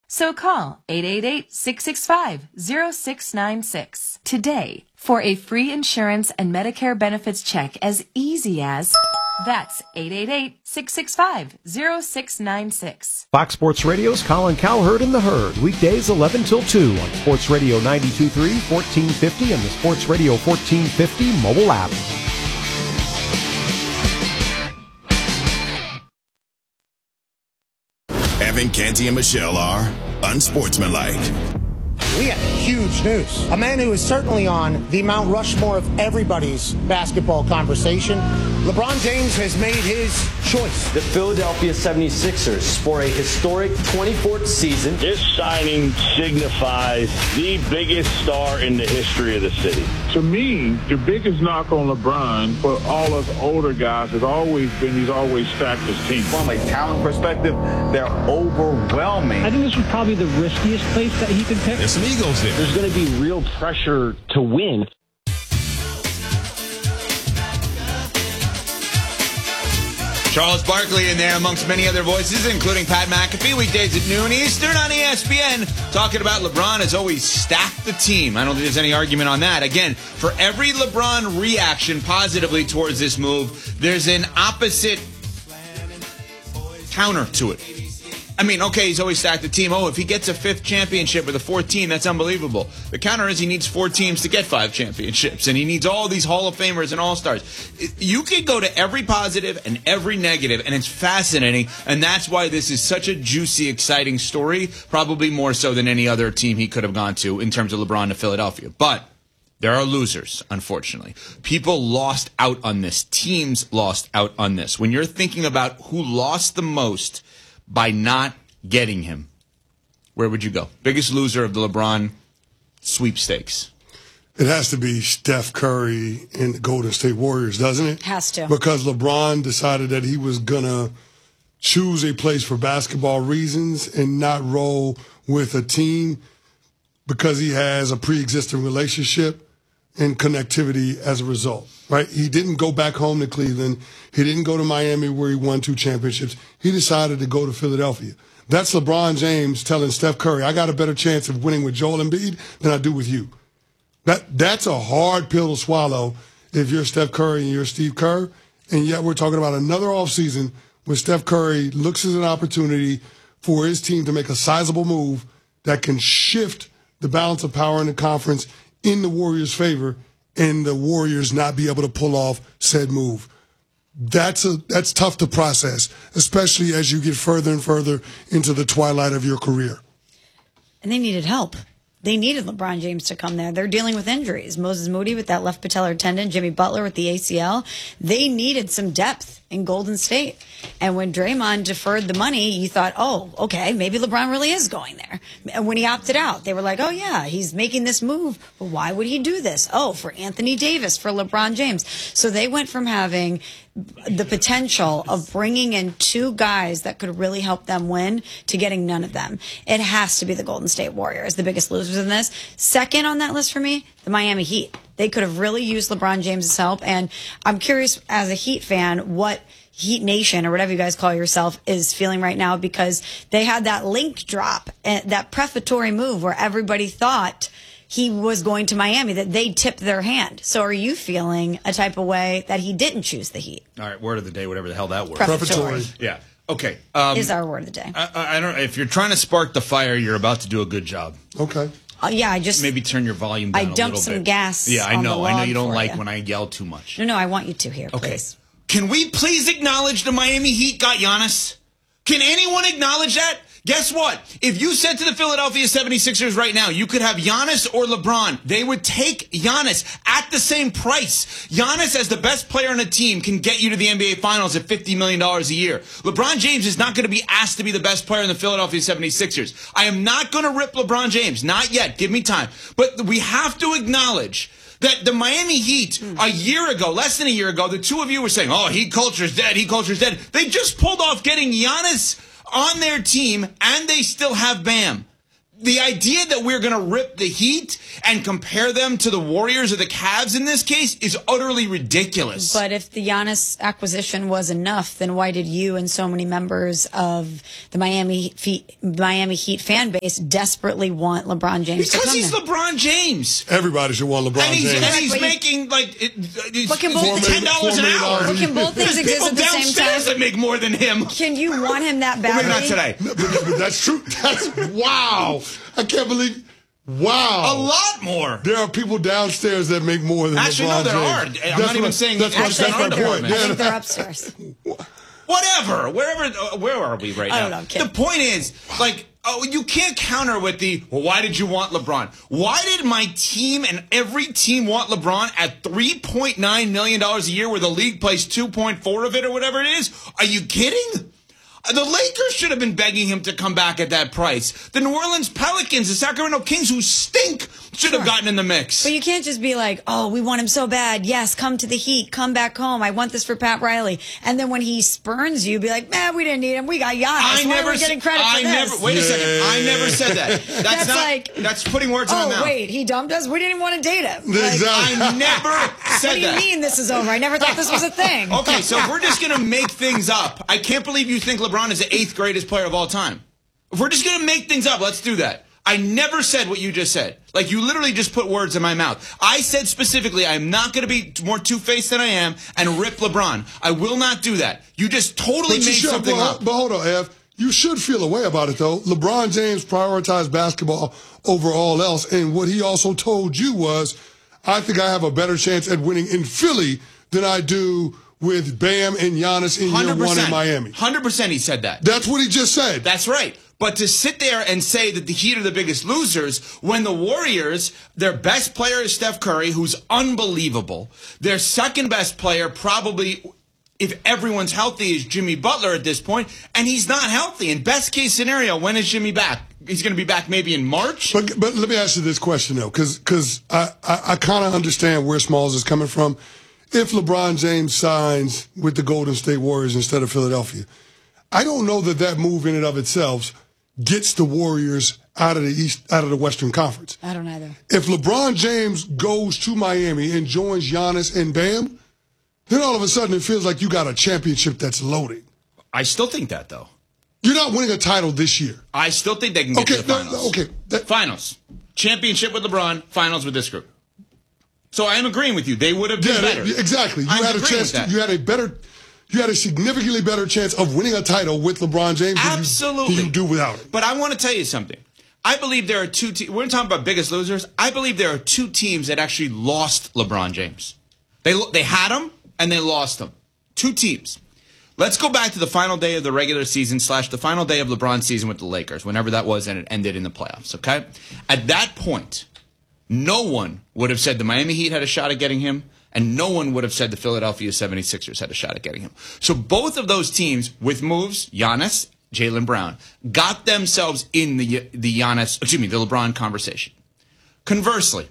So call 888-665-0696 today for a free insurance and Medicare benefits check as easy as... That's 888-665-0696. Fox Sports Radio's Colin Cowherd and the Herd, weekdays 11 till 2 on Sports Radio 92.3, 1450, and the Sports Radio 1450 mobile app. Evan, Canty, and Michelle are unsportsmanlike. We have huge news. A man who is certainly on the Mount Rushmore of everybody's basketball conversation. LeBron James has made his choice. The Philadelphia 76ers for a historic 24th season. This signing signifies the biggest star in the history of the city. To me, the biggest knock on LeBron for all us older guys has always been he's always stacked his team. From a talent perspective, they're overwhelming. I think this was probably the riskiest place that he could pick. There's some egos there. There's going to be real pressure to win. Charles Barkley in there amongst many other voices, including Pat McAfee, weekdays at noon Eastern on ESPN, talking about LeBron has always stacked the team. I don't think there's any argument on that. Again, for every LeBron reaction positively towards this move, there's an opposite counter to it. I mean, okay, he's always stacked the team. Oh, if he gets a 5th championship with a 4th team, that's unbelievable. The counter is he needs 4 teams to get 5 championships, and he needs all these Hall of Famers and All-Stars. You can go to every positive and every negative, and it's fascinating, and that's why this is such a juicy, exciting story, probably more so than any other team he could have gone to in terms of LeBron to Philadelphia. But there are losers, unfortunately. People lost out on this. Teams lost out on this. When you're thinking about who lost the most by not getting him, where would you go? Biggest loser of the LeBron sweepstakes? It has to be Steph Curry and the Golden State Warriors, doesn't it? Has to. Because LeBron decided that he was going to choose a place for basketball reasons and not roll with a team because he has a pre-existing relationship and connectivity as a result, right? He didn't go back home to Cleveland. He didn't go to Miami where he won 2 championships. He decided to go to Philadelphia. That's LeBron James telling Steph Curry, I got a better chance of winning with Joel Embiid than I do with you. That's a hard pill to swallow if you're Steph Curry and you're Steve Kerr. And yet we're talking about another offseason where Steph Curry looks at an opportunity for his team to make a sizable move that can shift the balance of power in the conference in the Warriors' favor and the Warriors not be able to pull off said move. That's tough to process, especially as you get further and further into the twilight of your career. And they needed help. They needed LeBron James to come there. They're dealing with injuries. Moses Moody with that left patellar tendon, Jimmy Butler with the ACL. They needed some depth in Golden State. And when Draymond deferred the money, you thought, oh, okay, maybe LeBron really is going there. And when he opted out, they were like, oh, yeah, he's making this move. But why would he do this? Oh, for Anthony Davis, for LeBron James. So they went from having the potential of bringing in 2 guys that could really help them win to getting none of them. It has to be the Golden State Warriors, the biggest losers in this. Second on that list for me, the Miami Heat. They could have really used LeBron James' help. And I'm curious, as a Heat fan, what Heat Nation, or whatever you guys call yourself, is feeling right now, because they had that link drop, that prefatory move where everybody thought he was going to Miami, that they tipped their hand. So are you feeling a type of way that he didn't choose the Heat? All right, word of the day, whatever the hell that word. Prefatory. Yeah. Okay. Is our word of the day. I don't. If you're trying to spark the fire, you're about to do a good job. Okay. Yeah, I just maybe turn your volume down a little bit. I dumped some gas. Yeah, I know. I know you don't like you. when I yell too much. No, I want you to here, please. Can we please acknowledge the Miami Heat got Giannis? Can anyone acknowledge that? Guess what? If you said to the Philadelphia 76ers right now, you could have Giannis or LeBron, they would take Giannis at the same price. Giannis, as the best player on the team, can get you to the NBA Finals at $50 million a year. LeBron James is not going to be asked to be the best player in the Philadelphia 76ers. I am not going to rip LeBron James. Not yet. Give me time. But we have to acknowledge that the Miami Heat, a year ago, less than a year ago, the two of you were saying, oh, Heat culture's dead, Heat culture's dead. They just pulled off getting Giannis on their team, and they still have Bam. The idea that we're going to rip the Heat and compare them to the Warriors or the Cavs in this case is utterly ridiculous. But if the Giannis acquisition was enough, then why did you and so many members of the Miami Heat fan base desperately want LeBron James to come Because he's there? LeBron James. Everybody should want LeBron James. And he's making like But can both- $10 an hour. But can both things exist at the same downstairs time? that make more than him. Can you want him that Well, badly? maybe not today. But that's true. Wow. I can't believe. Wow. A lot more. There are people downstairs that make more than Actually, LeBron no, there James. are. I'm not even saying that's actually, my point. I think they're upstairs. Whatever. Where are we right now? I don't know, I'm kidding. The point is, like, you can't counter with the, well, why did you want LeBron? Why did my team and every team want LeBron at $3.9 million a year where the league plays 2.4 of it or whatever it is? Are you kidding? The Lakers should have been begging him to come back at that price. The New Orleans Pelicans, the Sacramento Kings, who stink, should have gotten in the mix. But you can't just be like, oh, we want him so bad. Yes, come to the Heat. Come back home. I want this for Pat Riley. And then when he spurns you, be like, man, we didn't need him. We got Giannis. Why are we getting credit for this? Wait a second. I never said that. That's putting words in my mouth. Oh, wait, he dumped us? We didn't even want to date him. I never said What do you mean this is over? I never thought this was a thing. Okay, so if we're just going to make things up, I can't believe you think LeBron is the 8th greatest player of all time. If we're just going to make things up, let's do that. I never said what you just said. Like, you literally just put words in my mouth. I said specifically, I'm not going to be more two-faced than I am and rip LeBron. I will not do that. You just totally made something up. But hold on, Ev. You should feel a way about it, though. LeBron James prioritized basketball over all else. And what he also told you was, I think I have a better chance at winning in Philly than I do with Bam and Giannis in year 1 in Miami. 100% he said that. That's what he just said. That's right. But to sit there and say that the Heat are the biggest losers when the Warriors, their best player is Steph Curry, who's unbelievable. Their second best player, probably, if everyone's healthy, is Jimmy Butler at this point, and he's not healthy. In best case scenario, when is Jimmy back? He's going to be back maybe in March? But let me ask you this question, though, because I kind of understand where Smalls is coming from. If LeBron James signs with the Golden State Warriors instead of Philadelphia, I don't know that move in and of itself gets the Warriors out of the Western Conference. I don't either. If LeBron James goes to Miami and joins Giannis and Bam, then all of a sudden it feels like you got a championship that's loaded. I still think that, though. You're not winning a title this year. I still think they can get to the finals. Finals. Championship with LeBron, finals with this group. So I am agreeing with you. They would have been better. Exactly. You had a chance. You had a significantly better chance of winning a title with LeBron James than you do without it. But I want to tell you something. I believe there are two teams. We're talking about biggest losers. I believe there are two teams that actually lost LeBron James. They had him and they lost him. Two teams. Let's go back to the final day of the regular season / the final day of LeBron's season with the Lakers, whenever that was, and it ended in the playoffs, okay? At that point, no one would have said the Miami Heat had a shot at getting him, and no one would have said the Philadelphia 76ers had a shot at getting him. So both of those teams, with moves, Giannis, Jaylen Brown, got themselves in the LeBron conversation. Conversely,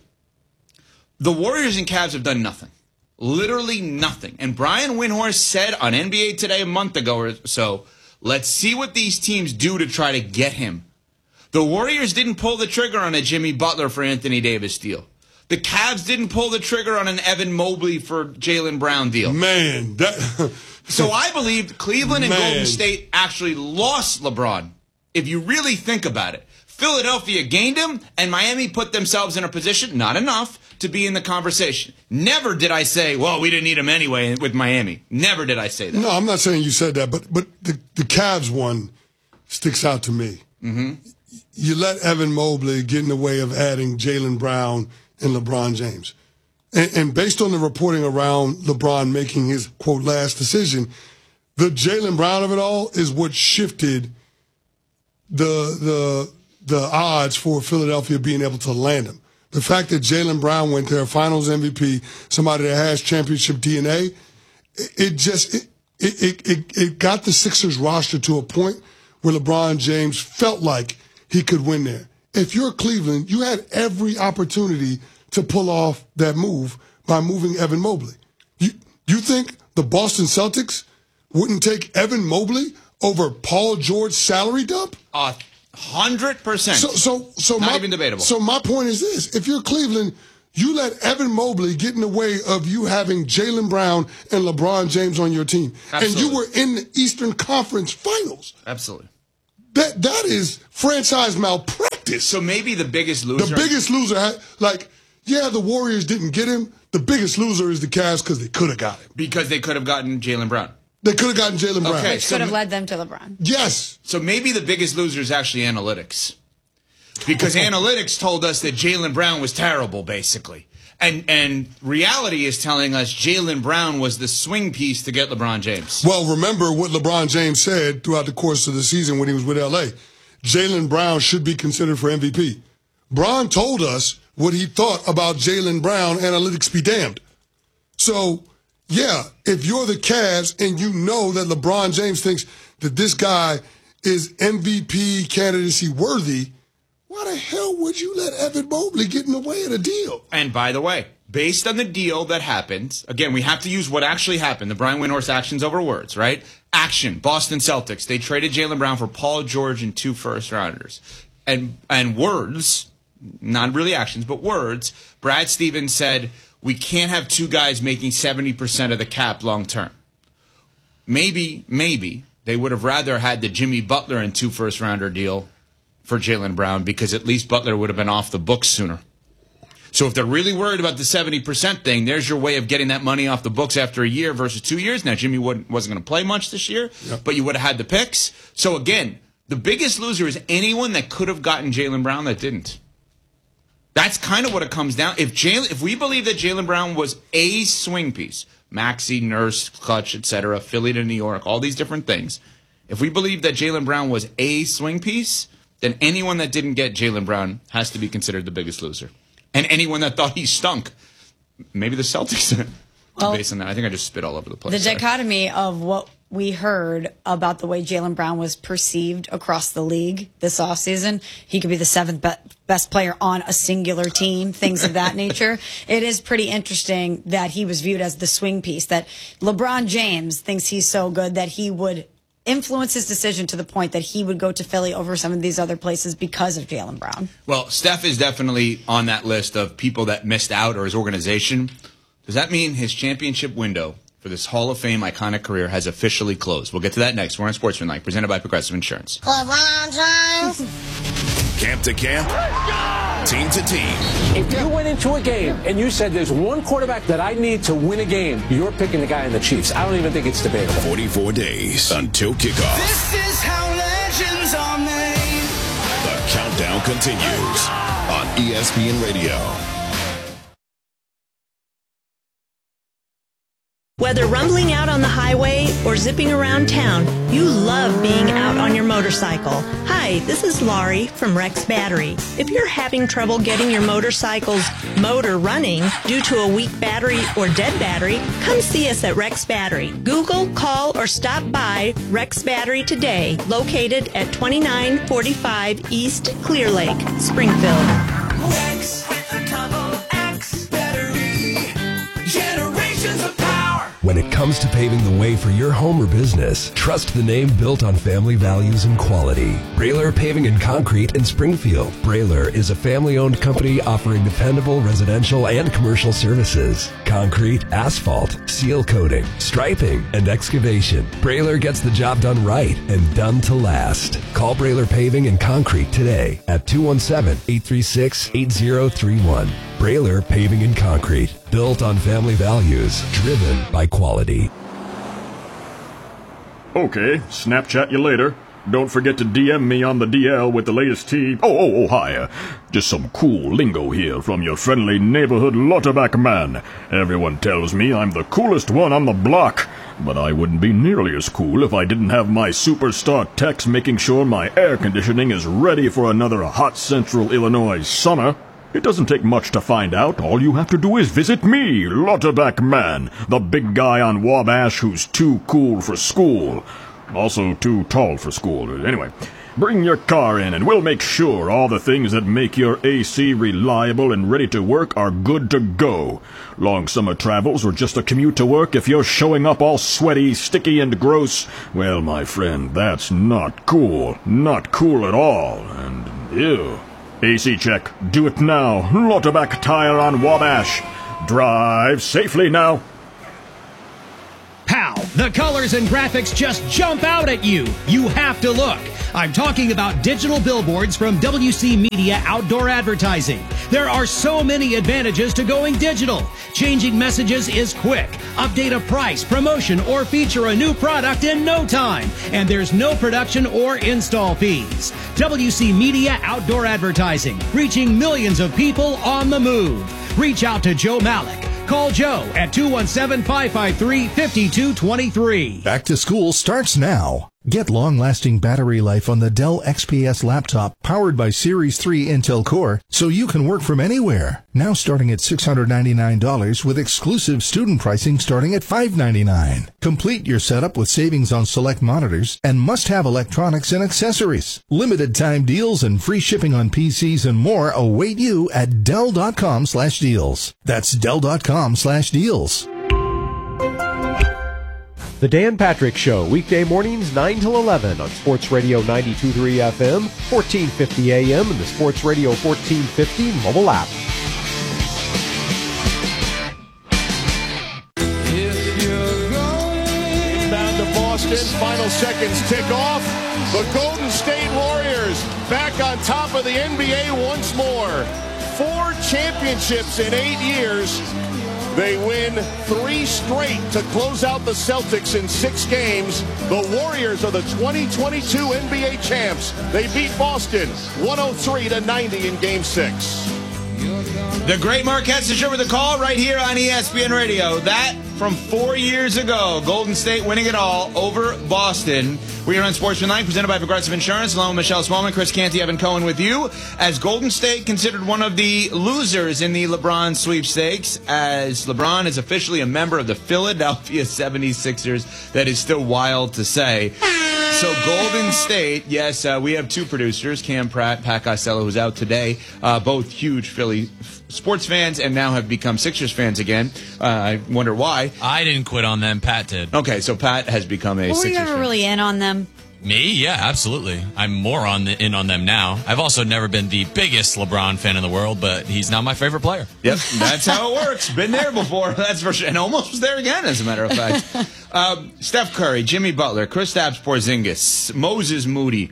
the Warriors and Cavs have done nothing. Literally nothing. And Brian Windhorst said on NBA Today a month ago or so, let's see what these teams do to try to get him. The Warriors didn't pull the trigger on a Jimmy Butler for Anthony Davis deal. The Cavs didn't pull the trigger on an Evan Mobley for Jaylen Brown deal. Man, So I believe Cleveland and Golden State actually lost LeBron, if you really think about it. Philadelphia gained him, and Miami put themselves in a position, not enough, to be in the conversation. Never did I say, well, we didn't need him anyway with Miami. Never did I say that. No, I'm not saying you said that, but the Cavs one sticks out to me. Mm-hmm. You let Evan Mobley get in the way of adding Jaylen Brown and LeBron James. And based on the reporting around LeBron making his, quote, last decision, the Jaylen Brown of it all is what shifted the odds for Philadelphia being able to land him. The fact that Jaylen Brown went there, Finals MVP, somebody that has championship DNA, it got the Sixers roster to a point where LeBron James felt like he could win there. If you're Cleveland, you had every opportunity to pull off that move by moving Evan Mobley. You think the Boston Celtics wouldn't take Evan Mobley over Paul George's salary dump? 100%. So not even debatable. So my point is this: if you're Cleveland, you let Evan Mobley get in the way of you having Jaylen Brown and LeBron James on your team, Absolutely. and you were in the Eastern Conference Finals. Absolutely. That is franchise malpractice. So maybe the biggest loser. The biggest loser, the Warriors didn't get him. The biggest loser is the Cavs because they could have got him. Because they could have gotten Jaylen Brown. They could have gotten Jaylen Brown. Okay, Which could have led them to LeBron. Yes. So maybe the biggest loser is actually analytics. Because analytics told us that Jaylen Brown was terrible, basically. And reality is telling us Jaylen Brown was the swing piece to get LeBron James. Well, remember what LeBron James said throughout the course of the season when he was with L.A. Jaylen Brown should be considered for MVP. Bron told us what he thought about Jaylen Brown, analytics be damned. So, yeah, if you're the Cavs and you know that LeBron James thinks that this guy is MVP candidacy worthy, why the hell would you let Evan Mobley get in the way of the deal? And by the way, based on the deal that happened, again, we have to use what actually happened, the Brian Windhorst actions over words, right? Action, Boston Celtics. They traded Jaylen Brown for Paul George and 2 first-rounders. And words, not really actions, but words, Brad Stevens said, we can't have 2 guys making 70% of the cap long-term. Maybe they would have rather had the Jimmy Butler and 2 first-rounder deal for Jaylen Brown, because at least Butler would have been off the books sooner. So if they're really worried about the 70% thing, there's your way of getting that money off the books after a year versus 2 years. Now, Jimmy wasn't going to play much this year, but you would have had the picks. So again, the biggest loser is anyone that could have gotten Jaylen Brown that didn't. That's kind of what it comes down. If we believe that Jaylen Brown was a swing piece, Maxey, Nurse, Clutch, etc., Philly to New York, all these different things, if we believe that Jaylen Brown was a swing piece, then anyone that didn't get Jaylen Brown has to be considered the biggest loser. And anyone that thought he stunk, maybe the Celtics, based on that. I think I just spit all over the place. The dichotomy of what we heard about the way Jaylen Brown was perceived across the league this offseason. He could be the 7th best player on a singular team, things of that nature. It is pretty interesting that he was viewed as the swing piece, that LeBron James thinks he's so good that he would influence his decision to the point that he would go to Philly over some of these other places because of Jaylen Brown. Well, Steph is definitely on that list of people that missed out, or his organization. Does that mean his championship window for this Hall of Fame iconic career has officially closed? We'll get to that next. We're on Sportsmanlike, presented by Progressive Insurance. Camp to camp, team to team. If you went into a game and you said there's one quarterback that I need to win a game, you're picking the guy in the Chiefs. I don't even think it's debatable. 44 days until kickoff. This is how legends are made. The countdown continues on ESPN Radio. Whether rumbling out on the highway or zipping around town, you love being out on your motorcycle. Hi, this is Laurie from Rex Battery. If you're having trouble getting your motorcycle's motor running due to a weak battery or dead battery, come see us at Rex Battery. Google, call, or stop by Rex Battery today, located at 2945 East Clear Lake, Springfield. Rex with a double X battery. Generations of power. When it comes to paving the way for your home or business, trust the name built on family values and quality. Brailer Paving and Concrete in Springfield. Brailer is a family-owned company offering dependable residential and commercial services. Concrete, asphalt, seal coating, striping, and excavation. Brailer gets the job done right and done to last. Call Brailer Paving and Concrete today at 217-836-8031. Brailer Paving and Concrete. Built on family values, driven by quality. Okay, Snapchat you later. Don't forget to DM me on the DL with the latest tea. Oh, hi. Just some cool lingo here from your friendly neighborhood Lauterbach man. Everyone tells me I'm the coolest one on the block, but I wouldn't be nearly as cool if I didn't have my superstar techs making sure my air conditioning is ready for another hot central Illinois summer. It doesn't take much to find out. All you have to do is visit me, Lauterbach man, the big guy on Wabash who's too cool for school. Also too tall for school. Anyway, Bring your car in and we'll make sure all the things that make your AC reliable and ready to work are good to go. Long summer travels or just a commute to work, if you're showing up all sweaty, sticky, and gross, well, my friend, that's not cool. Not cool at all. And ew. AC check. Do it now. Lauterbach Tire on Wabash. Drive safely now. Pow! The colors and graphics just jump out at you. You have to look. I'm talking about digital billboards from WC Media Outdoor Advertising. There are so many advantages to going digital. Changing messages is quick. Update a price, promotion, or feature a new product in no time. And there's no production or install fees. WC Media Outdoor Advertising, reaching millions of people on the move. Reach out to Joe Malik. Call Joe at 217-553-5223. Back to school starts now. Get long-lasting battery life on the Dell XPS laptop powered by Series 3 Intel Core so you can work from anywhere. Now starting at $699 with exclusive student pricing starting at $599. Complete your setup with savings on select monitors and must-have electronics and accessories. Limited time deals and free shipping on PCs and more await you at Dell.com/deals. That's Dell.com/deals. The Dan Patrick Show, weekday mornings 9 till 11 on Sports Radio 92.3 FM, 1450 AM, and the Sports Radio 1450 mobile app. Inbound to Boston, final seconds tick off. The Golden State Warriors back on top of the NBA once more. 4 championships in 8 years. They win 3 straight to close out the Celtics in 6 games. The Warriors are the 2022 NBA champs. They beat Boston 103-90 in Game 6. The great Mark Hessenger with a call right here on ESPN Radio. That from 4 years ago. Golden State winning it all over Boston. We are on Sportsmanlike, presented by Progressive Insurance, along with Michelle Smallman, Chris Canty, Evan Cohen with you. As Golden State considered one of the losers in the LeBron sweepstakes, as LeBron is officially a member of the Philadelphia 76ers. That is still wild to say. So Golden State, yes, we have 2 producers, Cam Pratt, Pat Costello, who's out today, both huge Philly sports fans and now have become Sixers fans again. I wonder why. I didn't quit on them. Pat did. Okay, so Pat has become a Sixers fan. Were you ever really in on them? Me? Yeah, absolutely. I'm more in on them now. I've also never been the biggest LeBron fan in the world, but he's now my favorite player. Yep, that's how it works. Been there before, that's for sure. And almost was there again, as a matter of fact. Steph Curry, Jimmy Butler, Kristaps Porzingis, Moses Moody,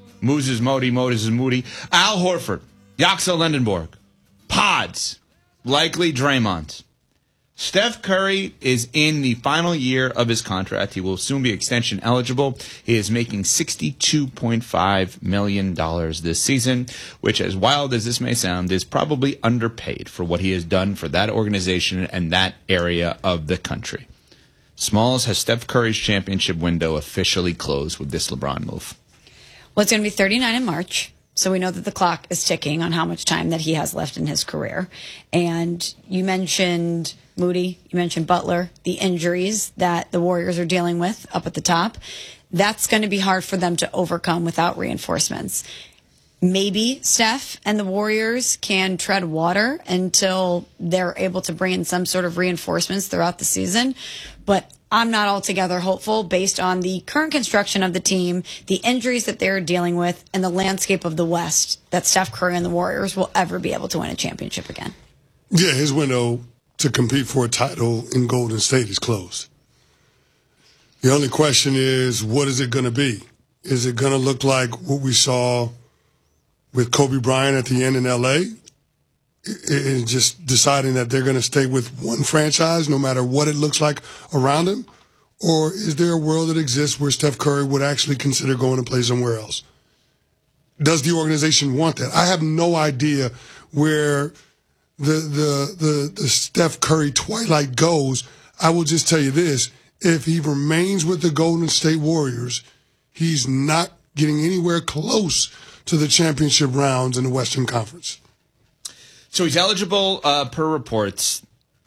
Al Horford, Yaxel Lendenborg, Pods, likely Draymond. Steph Curry is in the final year of his contract. He will soon be extension eligible. He is making $62.5 million this season, which, as wild as this may sound, is probably underpaid for what he has done for that organization and that area of the country. Smalls, has Steph Curry's championship window officially closed with this LeBron move? Well, it's going to be 39 in March. So we know that the clock is ticking on how much time that he has left in his career. And you mentioned Moody, you mentioned Butler, the injuries that the Warriors are dealing with up at the top. That's going to be hard for them to overcome without reinforcements. Maybe Steph and the Warriors can tread water until they're able to bring in some sort of reinforcements throughout the season. But I'm not altogether hopeful based on the current construction of the team, the injuries that they're dealing with, and the landscape of the West, that Steph Curry and the Warriors will ever be able to win a championship again. Yeah, his window to compete for a title in Golden State is closed. The only question is, what is it going to be? Is it going to look like what we saw with Kobe Bryant at the end in L.A.? And just deciding that they're going to stay with one franchise no matter what it looks like around him? Or is there a world that exists where Steph Curry would actually consider going to play somewhere else? Does the organization want that? I have no idea where the Steph Curry twilight goes. I will just tell you this. If he remains with the Golden State Warriors, he's not getting anywhere close to the championship rounds in the Western Conference. So he's eligible, per reports,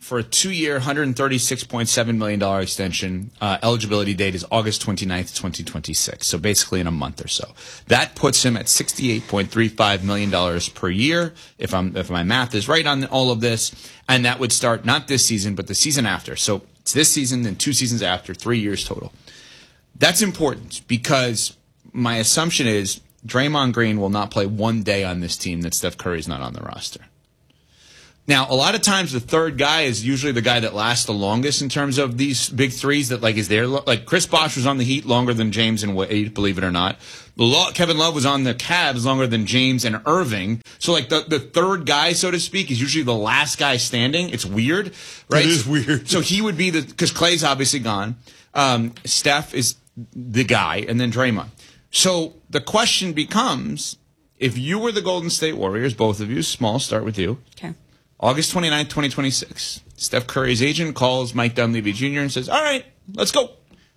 for a 2-year, $136.7 million extension. Eligibility date is August 29th, 2026. So basically in a month or so. That puts him at $68.35 million per year, if my math is right on all of this. And that would start not this season, but the season after. So it's this season, then 2 seasons after, 3 years total. That's important because my assumption is Draymond Green will not play one day on this team that Steph Curry's not on the roster. Now, a lot of times the third guy is usually the guy that lasts the longest in terms of these big threes that is there. Like Chris Bosh was on the Heat longer than James and Wade, believe it or not. Kevin Love was on the Cavs longer than James and Irving. So the third guy, so to speak, is usually the last guy standing. It's weird, right? It is weird. So he would be because Klay's obviously gone. Steph is the guy, and then Draymond. So the question becomes, if you were the Golden State Warriors, both of you, Small, start with you. Okay. August 29th, 2026. Steph Curry's agent calls Mike Dunleavy Jr. and says, all right, let's go.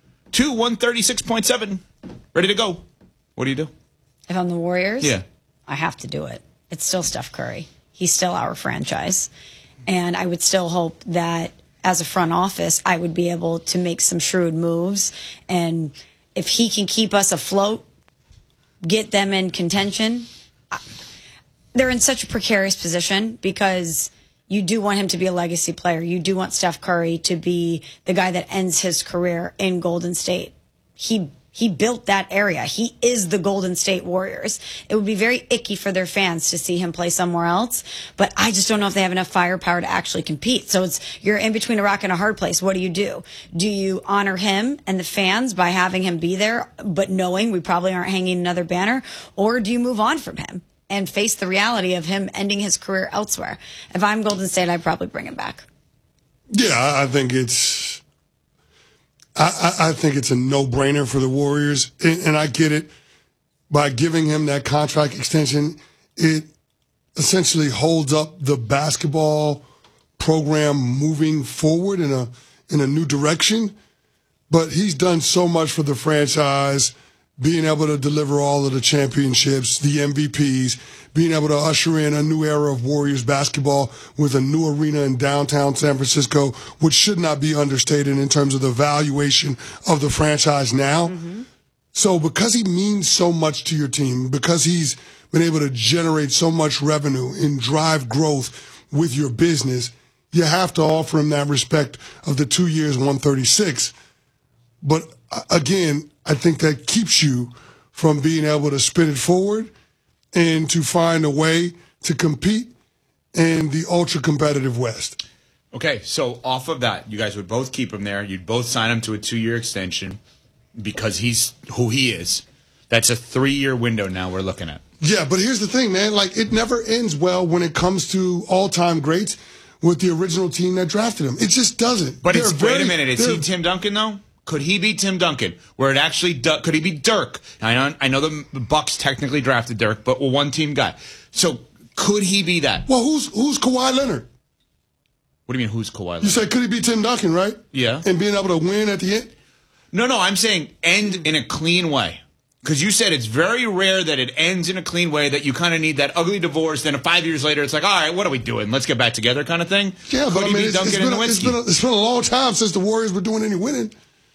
136.7. Ready to go. What do you do? If I'm the Warriors? Yeah. I have to do it. It's still Steph Curry. He's still our franchise. And I would still hope that as a front office, I would be able to make some shrewd moves. And if he can keep us afloat, get them in contention, they're in such a precarious position because you do want him to be a legacy player. You do want Steph Curry to be the guy that ends his career in Golden State. He built that area. He is the Golden State Warriors. It would be very icky for their fans to see him play somewhere else, but I just don't know if they have enough firepower to actually compete. So you're in between a rock and a hard place. What do? Do you honor him and the fans by having him be there, but knowing we probably aren't hanging another banner, or do you move on from him and face the reality of him ending his career elsewhere? If I'm Golden State, I'd probably bring him back. Yeah, I think it's a no-brainer for the Warriors, and I get it. By giving him that contract extension, it essentially holds up the basketball program moving forward in a new direction. But he's done so much for the franchise, being able to deliver all of the championships, the MVPs, being able to usher in a new era of Warriors basketball with a new arena in downtown San Francisco, which should not be understated in terms of the valuation of the franchise now. Mm-hmm. So because he means so much to your team, because he's been able to generate so much revenue and drive growth with your business, you have to offer him that respect of the 2 years, 136. But again, I think that keeps you from being able to spin it forward and to find a way to compete in the ultra-competitive West. Okay, so off of that, you guys would both keep him there. You'd both sign him to a 2-year extension because he's who he is. That's a 3-year window now we're looking at. Yeah, but here's the thing, man. Like, it never ends well when it comes to all-time greats with the original team that drafted him. It just doesn't. But wait a minute. Is he Tim Duncan, though? Could he be Tim Duncan? Where it actually could he be Dirk? I know the Bucks technically drafted Dirk, but a one-team guy. So could he be that? Well, who's Kawhi Leonard? What do you mean, who's Kawhi Leonard? You said could he be Tim Duncan, right? Yeah. And being able to win at the end? No, I'm saying end in a clean way. Because you said it's very rare that it ends in a clean way, that you kind of need that ugly divorce, then 5 years later it's like, all right, what are we doing? Let's get back together kind of thing? Yeah, but I mean, it's been a long time since the Warriors were doing any winning.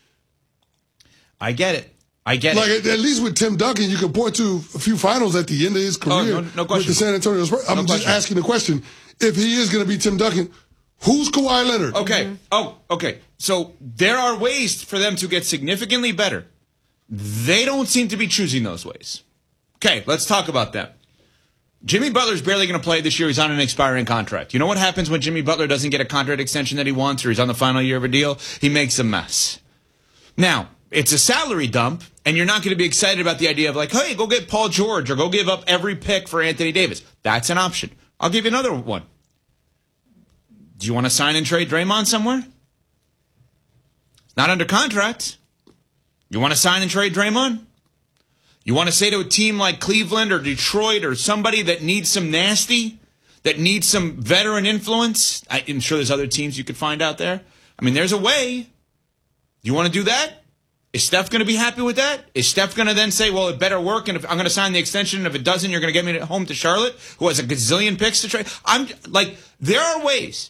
I get it. Like, at least with Tim Duncan, you can point to a few finals at the end of his career no question. with the San Antonio Spurs. I'm just asking the question. If he is going to be Tim Duncan, who's Kawhi Leonard? Okay. Mm-hmm. Oh, okay. So there are ways for them to get significantly better. They don't seem to be choosing those ways. Okay, let's talk about that. Jimmy Butler's barely going to play this year. He's on an expiring contract. You know what happens when Jimmy Butler doesn't get a contract extension that he wants, or he's on the final year of a deal? He makes a mess. Now, it's a salary dump, and you're not going to be excited about the idea of like, hey, go get Paul George or go give up every pick for Anthony Davis. That's an option. I'll give you another one. Do you want to sign and trade Draymond somewhere? It's not under contract. You want to sign and trade Draymond? You want to say to a team like Cleveland or Detroit or somebody that needs some nasty, that needs some veteran influence? I'm sure there's other teams you could find out there. I mean, there's a way. You want to do that? Is Steph going to be happy with that? Is Steph going to then say, well, it better work, and if I'm going to sign the extension, and if it doesn't, you're going to get me home to Charlotte, who has a gazillion picks to trade? I'm like, there are ways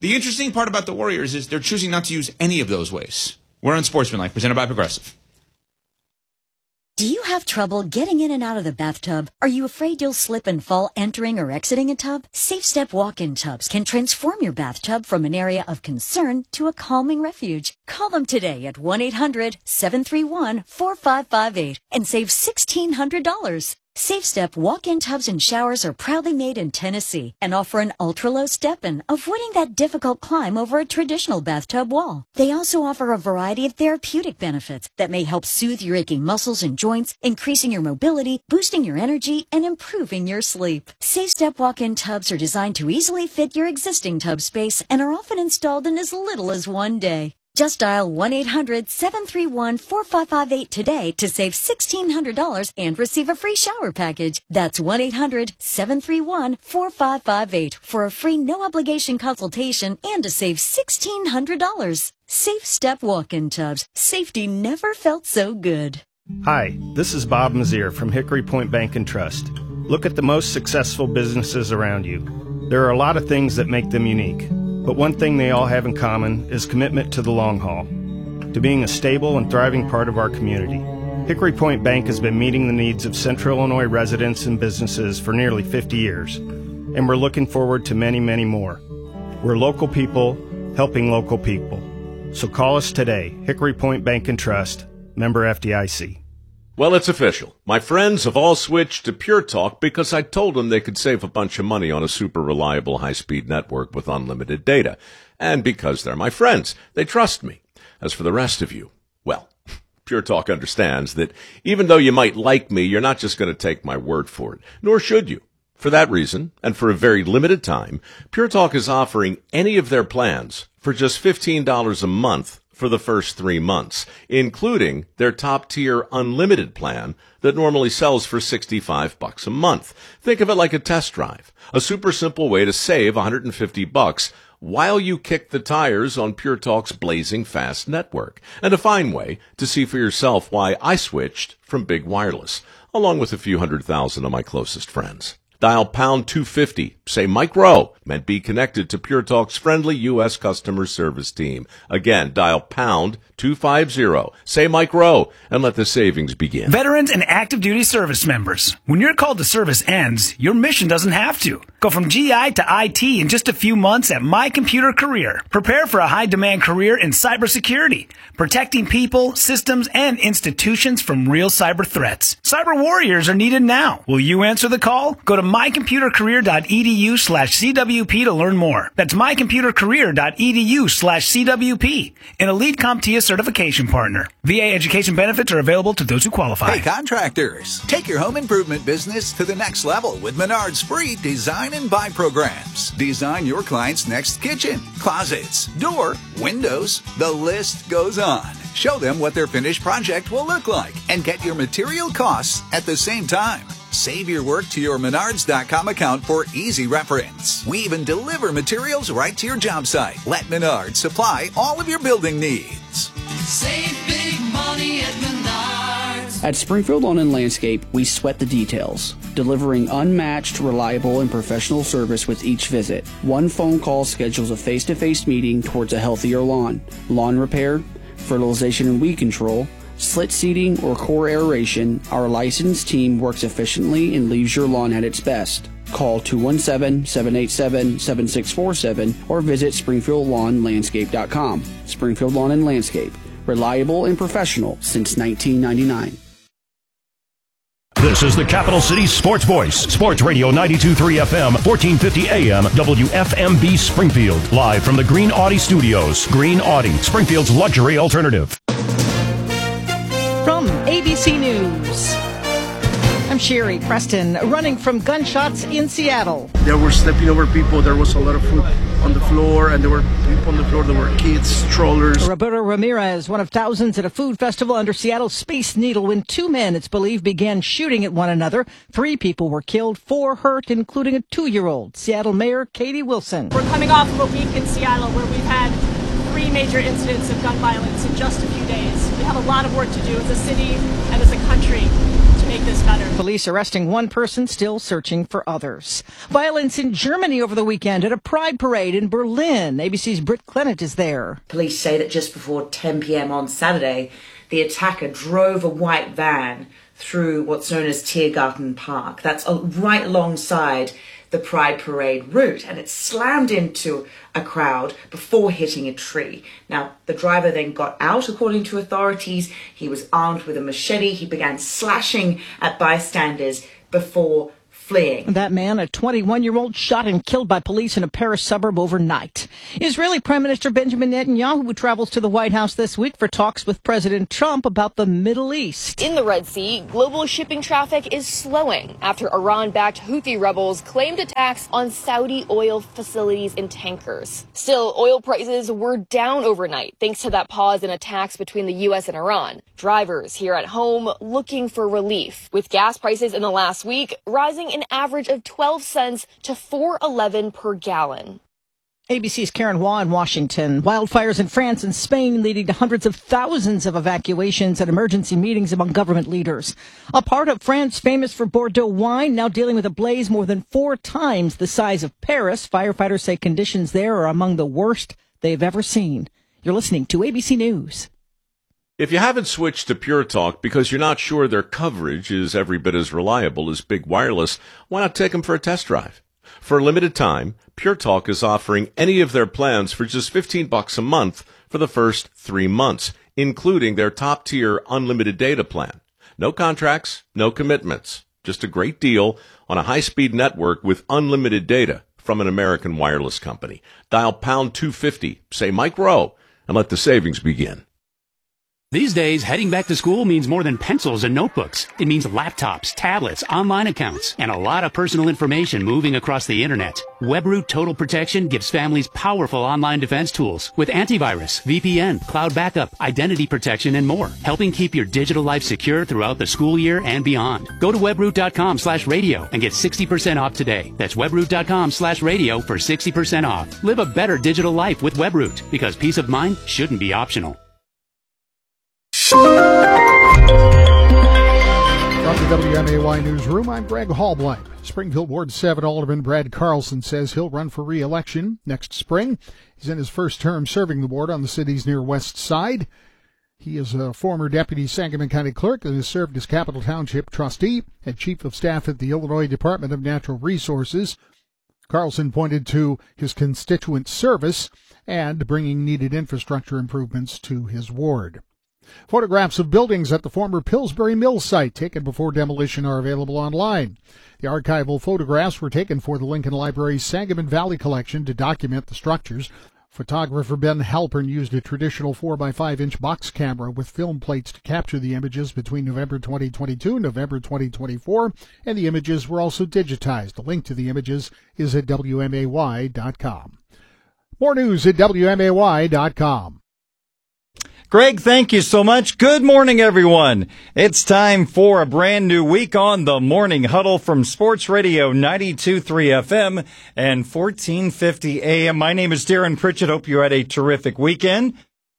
The interesting part about the Warriors is they're choosing not to use any of those ways. We're on Sportsmanlike, presented by Progressive. Do you have trouble getting in and out of the bathtub? Are you afraid you'll slip and fall entering or exiting a tub? SafeStep walk-in tubs can transform your bathtub from an area of concern to a calming refuge. Call them today at 1-800-731-4558 and save $1,600. SafeStep walk-in tubs and showers are proudly made in Tennessee and offer an ultra-low step-in, avoiding that difficult climb over a traditional bathtub wall. They also offer a variety of therapeutic benefits that may help soothe your aching muscles and joints, increasing your mobility, boosting your energy, and improving your sleep. SafeStep walk-in tubs are designed to easily fit your existing tub space and are often installed in as little as 1 day. Just dial 1-800-731-4558 today to save $1,600 and receive a free shower package. That's 1-800-731-4558 for a free no-obligation consultation and to save $1,600. SafeStep walk-in tubs. Safety never felt so good. Hi, this is Bob Mazier from Hickory Point Bank and Trust. Look at the most successful businesses around you. There are a lot of things that make them unique. But one thing they all have in common is commitment to the long haul, to being a stable and thriving part of our community. Hickory Point Bank has been meeting the needs of Central Illinois residents and businesses for nearly 50 years, and we're looking forward to many, many more. We're local people helping local people. So call us today, Hickory Point Bank and Trust, member FDIC. Well, it's official. My friends have all switched to Pure Talk because I told them they could save a bunch of money on a super reliable high-speed network with unlimited data. And because they're my friends, they trust me. As for the rest of you, well, Pure Talk understands that even though you might like me, you're not just going to take my word for it, nor should you. For that reason, and for a very limited time, Pure Talk is offering any of their plans for just $15 a month for the first 3 months, including their top-tier unlimited plan that normally sells for $65 a month. Think of it like a test drive, a super simple way to save $150 while you kick the tires on Pure Talk's blazing fast network, and a fine way to see for yourself why I switched from Big Wireless, along with a few 100,000 of my closest friends. Dial pound 250, say Mike Rowe, and be connected to Pure Talk's friendly U.S. customer service team. Again, dial pound 250, say Mike Rowe, and let the savings begin. Veterans and active duty service members, when your call to service ends, your mission doesn't have to. Go from GI to IT in just a few months at My Computer Career. Prepare for a high-demand career in cybersecurity, protecting people, systems, and institutions from real cyber threats. Cyber warriors are needed now. Will you answer the call? Go to mycomputercareer.edu/CWP to learn more. That's mycomputercareer.edu/CWP. An elite CompTIA certification partner. VA education benefits are available to those who qualify. Hey, contractors, take your home improvement business to the next level with Menard's free design and buy programs. Design your client's next kitchen, closets, door, windows. The list goes on. Show them what their finished project will look like and get your material costs at the same time. Save your work to your Menards.com account for easy reference. We even deliver materials right to your job site. Let Menards supply all of your building needs. Save big money at Menards. At Springfield Lawn and Landscape, we sweat the details, delivering unmatched, reliable, and professional service with each visit. One phone call schedules a face-to-face meeting towards a healthier lawn. Lawn repair, fertilization and weed control, slit seeding, or core aeration, our licensed team works efficiently and leaves your lawn at its best. Call 217-787-7647 or visit SpringfieldLawnLandscape.com. Springfield Lawn and Landscape, reliable and professional since 1999. This is the Capital City Sports Voice, Sports Radio 92.3 FM, 1450 AM, WFMB Springfield. Live from the Green Audi Studios. Green Audi, Springfield's luxury alternative. From ABC News, I'm Sherry Preston, running from gunshots in Seattle. They were stepping over people. There was a lot of food on the floor, and there were people on the floor. There were kids, strollers. Roberto Ramirez, one of thousands at a food festival under Seattle's Space Needle, when two men, it's believed, began shooting at one another. 3 people were killed, 4 hurt, including a 2-year-old. Seattle Mayor Katie Wilson. We're coming off of a week in Seattle where we've had 3 major incidents of gun violence in just a few days. We have a lot of work to do as a city and as a country to make this better. Police arresting one person, still searching for others. Violence in Germany over the weekend at a pride parade in Berlin. ABC's Britt Clennett is there. Police say that just before 10 p.m. on Saturday, the attacker drove a white van through what's known as Tiergarten Park. That's right alongside the Pride Parade route, and it slammed into a crowd before hitting a tree. Now, the driver then got out, according to authorities. He was armed with a machete. He began slashing at bystanders before fleeing. That man, a 21-year-old, shot and killed by police in a Paris suburb overnight. Israeli Prime Minister Benjamin Netanyahu travels to the White House this week for talks with President Trump about the Middle East. In the Red Sea, global shipping traffic is slowing after Iran-backed Houthi rebels claimed attacks on Saudi oil facilities and tankers. Still, oil prices were down overnight thanks to that pause in attacks between the U.S. and Iran. Drivers here at home looking for relief, with gas prices in the last week rising an average of 12 cents to $4.11 per gallon. ABC's Karen Waugh in Washington. Wildfires in France and Spain leading to hundreds of thousands of evacuations and emergency meetings among government leaders. A part of France famous for Bordeaux wine now dealing with a blaze more than 4 times the size of Paris. Firefighters say conditions there are among the worst they've ever seen. You're listening to ABC News. If you haven't switched to Pure Talk because you're not sure their coverage is every bit as reliable as Big Wireless, why not take them for a test drive? For a limited time, Pure Talk is offering any of their plans for just $15 a month for the first 3 months, including their top-tier unlimited data plan. No contracts, no commitments. Just a great deal on a high-speed network with unlimited data from an American wireless company. Dial pound 250, say Mike Rowe, and let the savings begin. These days, heading back to school means more than pencils and notebooks. It means laptops, tablets, online accounts, and a lot of personal information moving across the internet. WebRoot Total Protection gives families powerful online defense tools with antivirus, VPN, cloud backup, identity protection, and more, helping keep your digital life secure throughout the school year and beyond. Go to webroot.com/radio and get 60% off today. That's webroot.com/radio for 60% off. Live a better digital life with WebRoot, because peace of mind shouldn't be optional. From the WMAY Newsroom, I'm Greg Hallblank. Springfield Ward 7 Alderman Brad Carlson says he'll run for re-election next spring. He's in his first term serving the ward on the city's near west side. He is a former deputy Sangamon County clerk and has served as Capital Township trustee and chief of staff at the Illinois Department of Natural Resources. Carlson pointed to his constituent service and bringing needed infrastructure improvements to his ward. Photographs of buildings at the former Pillsbury Mill site taken before demolition are available online. The archival photographs were taken for the Lincoln Library's Sangamon Valley collection to document the structures. Photographer Ben Halpern used a traditional 4x5-inch box camera with film plates to capture the images between November 2022 and November 2024, and the images were also digitized. A link to the images is at WMAY.com. More news at WMAY.com. Greg, thank you so much. Good morning, everyone. It's time for a brand new week on the Morning Huddle from Sports Radio 92.3 FM and 1450 AM. My name is Darren Pritchett. Hope you had a terrific weekend.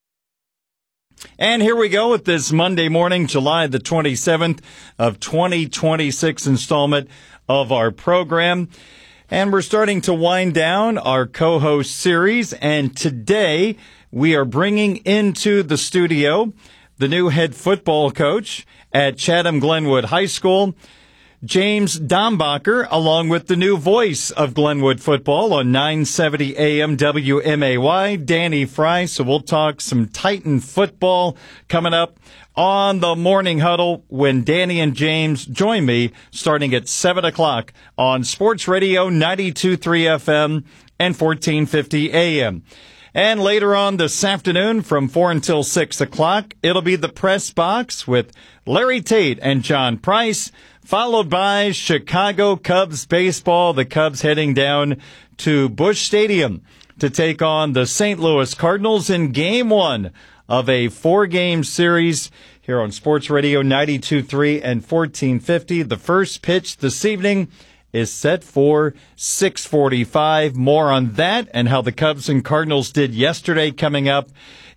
And here we go with this Monday morning, July the 27th of 2026 installment of our program. And we're starting to wind down our co-host series. And today we are bringing into the studio the new head football coach at Chatham Glenwood High School, James Dombacher, along with the new voice of Glenwood football on 970 AM WMAY, Danny Fry. So we'll talk some Titan football coming up on the Morning Huddle when Danny and James join me starting at 7 o'clock on Sports Radio 92.3 FM and 1450 AM. And later on this afternoon from 4 until 6 o'clock, it'll be the Press Box with Larry Tate and John Price, followed by Chicago Cubs baseball. The Cubs heading down to Busch Stadium to take on the St. Louis Cardinals in Game 1 of a 4-game series here on Sports Radio 92.3 and 1450. The first pitch this evening is set for 6:45. More on that and how the Cubs and Cardinals did yesterday coming up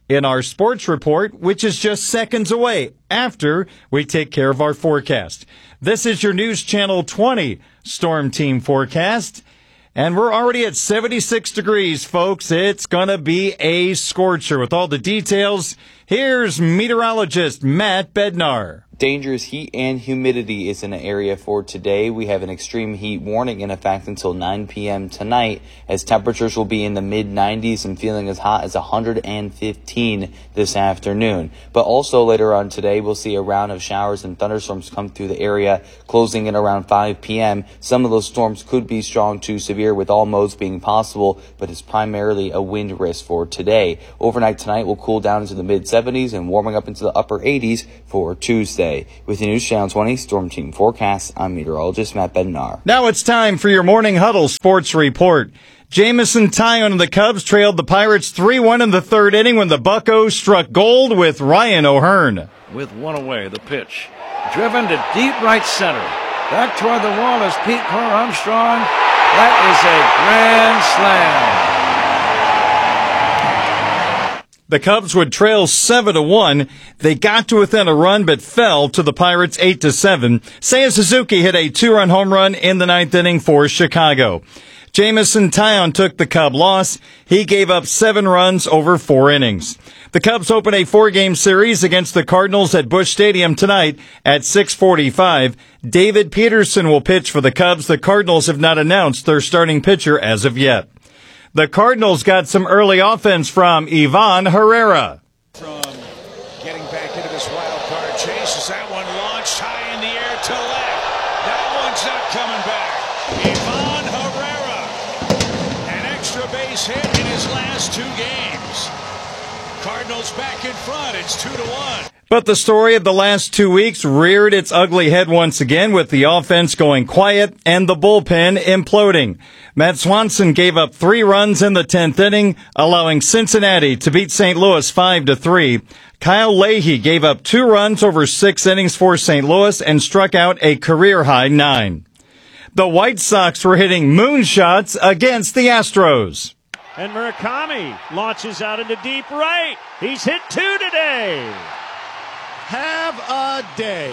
in our sports report, which is just seconds away after we take care of our forecast. This is your News Channel 20 Storm Team forecast. And we're already at 76 degrees, folks. It's going to be a scorcher. With all the details, here's meteorologist Matt Bednar. Dangerous heat and humidity is in the area for today. We have an extreme heat warning in effect until 9 p.m. tonight, as temperatures will be in the mid-90s and feeling as hot as 115 this afternoon. But also later on today, we'll see a round of showers and thunderstorms come through the area, closing in around 5 p.m. Some of those storms could be strong to severe, with all modes being possible, but it's primarily a wind risk for today. Overnight tonight will cool down into the mid-70s and warming up into the upper 80s for Tuesday. With the News Channel 20 Storm Team forecast, I'm meteorologist Matt Bednar. Now it's time for your Morning Huddle Sports Report. Jamison Tyone and the Cubs trailed the Pirates 3-1 in the third inning when the Buccos struck gold with Ryan O'Hearn. With one away, the pitch. Driven to deep right center. Back toward the wall is Pete Armstrong. That is a grand slam. The Cubs would trail 7-1. They got to within a run but fell to the Pirates 8-7. Seiya Suzuki hit a 2-run home run in the ninth inning for Chicago. Jamison Tyone took the Cub loss. He gave up 7 runs over 4 innings. The Cubs open a 4-game series against the Cardinals at Busch Stadium tonight at 6:45. David Peterson will pitch for the Cubs. The Cardinals have not announced their starting pitcher as of yet. The Cardinals got some early offense from Ivan Herrera. From getting back into this wild card chase, as that one launched high in the air to left. That one's not coming back. Ivan Herrera, an extra base hit in his last 2 games. Cardinals back in front. It's 2-1. But the story of the last 2 weeks reared its ugly head once again, with the offense going quiet and the bullpen imploding. Matt Swanson gave up 3 runs in the 10th inning, allowing Cincinnati to beat St. Louis 5-3. Kyle Leahy gave up 2 runs over 6 innings for St. Louis and struck out a career-high 9. The White Sox were hitting moonshots against the Astros. And Murakami launches out into deep right. He's hit 2 today. Have a day.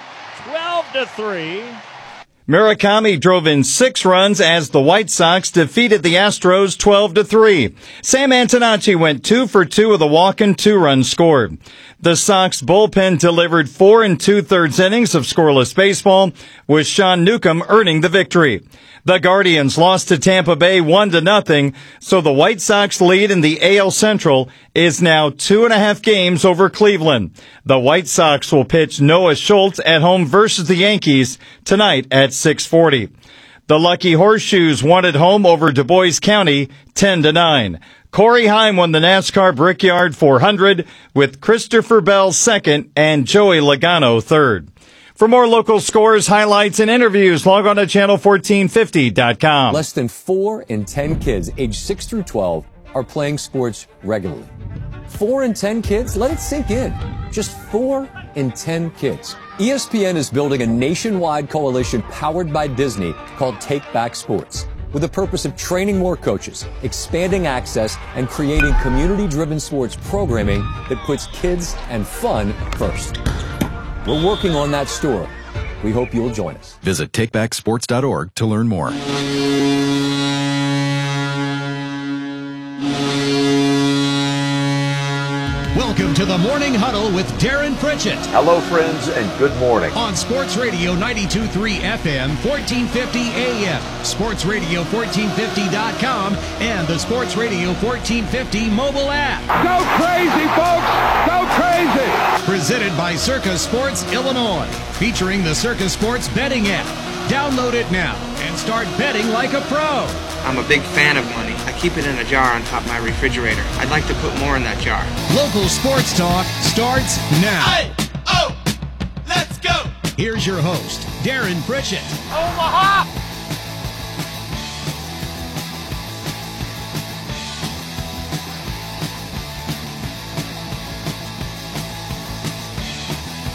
12-3. Murakami drove in 6 runs as the White Sox defeated the Astros 12-3. Sam Antonacci went 2 for 2 with a walk and 2 runs scored. The Sox bullpen delivered 4 2/3 innings of scoreless baseball, with Sean Newcomb earning the victory. The Guardians lost to Tampa Bay 1-0, so the White Sox lead in the AL Central is now 2.5 games over Cleveland. The White Sox will pitch Noah Schultz at home versus the Yankees tonight at 6:40. The Lucky Horseshoes won at home over Du Bois County 10-9. Corey Heim won the NASCAR Brickyard 400 with Christopher Bell second and Joey Logano third. For more local scores, highlights, and interviews, log on to channel1450.com. Less than 4 in 10 kids aged 6 through 12 are playing sports regularly. 4 in 10 kids? Let it sink in. Just 4 in 10 kids. ESPN is building a nationwide coalition powered by Disney called Take Back Sports, with the purpose of training more coaches, expanding access, and creating community-driven sports programming that puts kids and fun first. We're working on that story. We hope you'll join us. Visit takebacksports.org to learn more. Welcome to the Morning Huddle with Darren Pritchett. Hello, friends, and good morning. On Sports Radio 92.3 FM, 1450 AM, SportsRadio1450.com, and the Sports Radio 1450 mobile app. Go crazy, folks! Go crazy! Presented by Circa Sports Illinois, featuring the Circa Sports betting app. Download it now and start betting like a pro. I'm a big fan of money. I keep it in a jar on top of my refrigerator. I'd like to put more in that jar. Local sports talk starts now. Hey, oh, let's go. Here's your host, Darren Pritchett. Omaha!